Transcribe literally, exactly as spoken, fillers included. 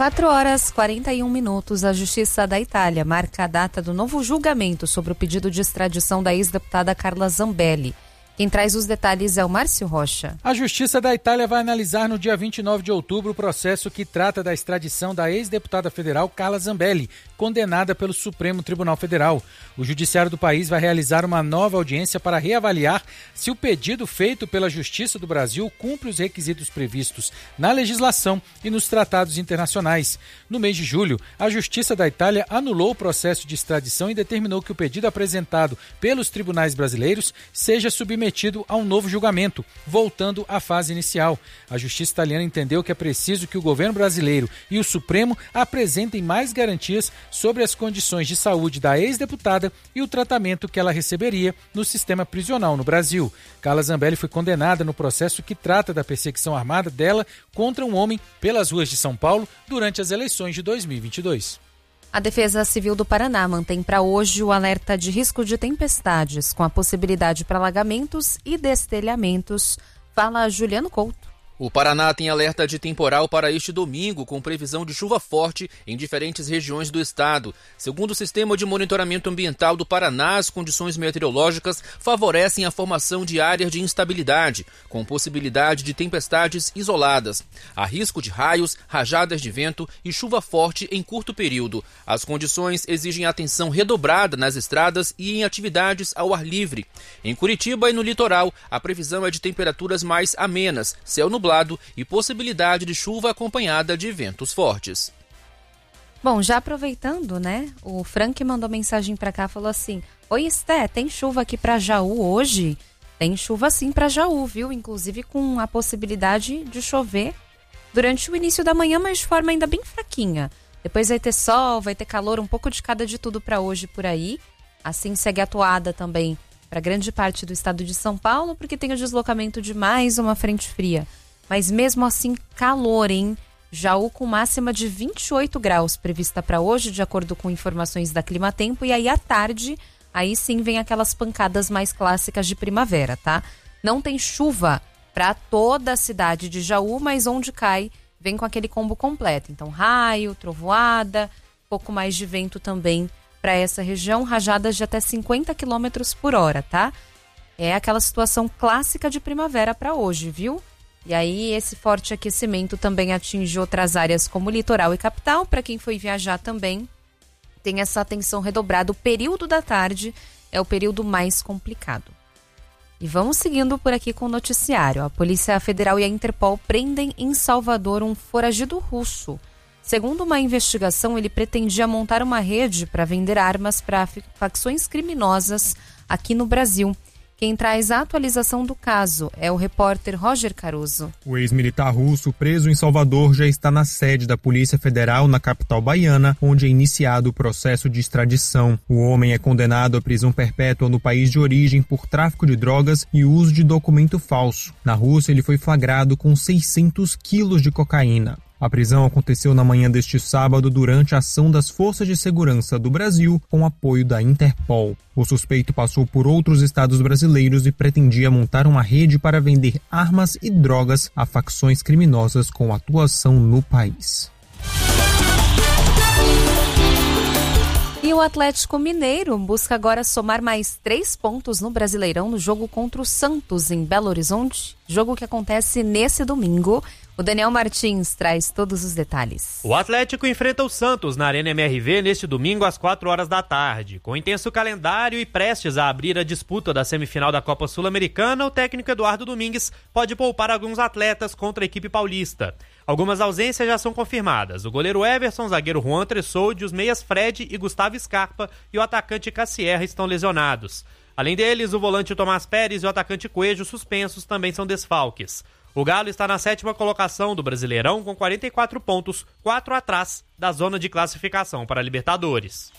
quatro horas e quarenta e um minutos, a Justiça da Itália marca a data do novo julgamento sobre o pedido de extradição da ex-deputada Carla Zambelli. Quem traz os detalhes é o Márcio Rocha. A Justiça da Itália vai analisar no dia vinte e nove de outubro o processo que trata da extradição da ex-deputada federal Carla Zambelli, condenada pelo Supremo Tribunal Federal. O judiciário do país vai realizar uma nova audiência para reavaliar se o pedido feito pela Justiça do Brasil cumpre os requisitos previstos na legislação e nos tratados internacionais. No mês de julho, a Justiça da Itália anulou o processo de extradição e determinou que o pedido apresentado pelos tribunais brasileiros seja submetido a um novo julgamento, voltando à fase inicial. A Justiça italiana entendeu que é preciso que o governo brasileiro e o Supremo apresentem mais garantias sobre as condições de saúde da ex-deputada e o tratamento que ela receberia no sistema prisional no Brasil. Carla Zambelli foi condenada no processo que trata da perseguição armada dela contra um homem pelas ruas de São Paulo durante as eleições de dois mil e vinte e dois. A Defesa Civil do Paraná mantém para hoje o alerta de risco de tempestades, com a possibilidade para alagamentos e destelhamentos. Fala Juliano Couto. O Paraná tem alerta de temporal para este domingo, com previsão de chuva forte em diferentes regiões do estado. Segundo o Sistema de Monitoramento Ambiental do Paraná, as condições meteorológicas favorecem a formação de áreas de instabilidade, com possibilidade de tempestades isoladas. Há risco de raios, rajadas de vento e chuva forte em curto período. As condições exigem atenção redobrada nas estradas e em atividades ao ar livre. Em Curitiba e no litoral, a previsão é de temperaturas mais amenas, céu nublado e possibilidade de chuva acompanhada de ventos fortes. Bom, já aproveitando, né? O Frank mandou mensagem pra cá, falou assim: Oi, Esté, tem chuva aqui pra Jaú hoje? Tem chuva sim pra Jaú, viu? Inclusive com a possibilidade de chover durante o início da manhã, mas de forma ainda bem fraquinha. Depois vai ter sol, vai ter calor, um pouco de cada de tudo pra hoje por aí. Assim segue a toada também para grande parte do estado de São Paulo, porque tem o deslocamento de mais uma frente fria. Mas mesmo assim, calor, hein? Jaú com máxima de vinte e oito graus prevista para hoje, de acordo com informações da Climatempo. E aí à tarde, aí sim vem aquelas pancadas mais clássicas de primavera, tá? Não tem chuva para toda a cidade de Jaú, mas onde cai, vem com aquele combo completo. Então, raio, trovoada, pouco mais de vento também para essa região, rajadas de até cinquenta quilômetros por hora, tá? É aquela situação clássica de primavera para hoje, viu? E aí, esse forte aquecimento também atinge outras áreas como litoral e capital. Para quem foi viajar também, tem essa atenção redobrada. O período da tarde é o período mais complicado. E vamos seguindo por aqui com o noticiário. A Polícia Federal e a Interpol prendem em Salvador um foragido russo. Segundo uma investigação, ele pretendia montar uma rede para vender armas para facções criminosas aqui no Brasil. Quem traz a atualização do caso é o repórter Roger Caruso. O ex-militar russo preso em Salvador já está na sede da Polícia Federal na capital baiana, onde é iniciado o processo de extradição. O homem é condenado à prisão perpétua no país de origem por tráfico de drogas e uso de documento falso. Na Rússia, ele foi flagrado com seiscentos quilos de cocaína. A prisão aconteceu na manhã deste sábado durante a ação das Forças de Segurança do Brasil com apoio da Interpol. O suspeito passou por outros estados brasileiros e pretendia montar uma rede para vender armas e drogas a facções criminosas com atuação no país. E o Atlético Mineiro busca agora somar mais três pontos no Brasileirão no jogo contra o Santos em Belo Horizonte, jogo que acontece nesse domingo. O Daniel Martins traz todos os detalhes. O Atlético enfrenta o Santos na Arena M R V neste domingo às quatro horas da tarde. Com intenso calendário e prestes a abrir a disputa da semifinal da Copa Sul-Americana, o técnico Eduardo Domingues pode poupar alguns atletas contra a equipe paulista. Algumas ausências já são confirmadas. O goleiro Everson, o zagueiro Juan Tressoldi, os meias Fred e Gustavo Scarpa e o atacante Cassierra estão lesionados. Além deles, o volante Tomás Pérez e o atacante Coelho, suspensos, também são desfalques. O Galo está na sétima colocação do Brasileirão com quarenta e quatro pontos, quatro atrás da zona de classificação para a Libertadores.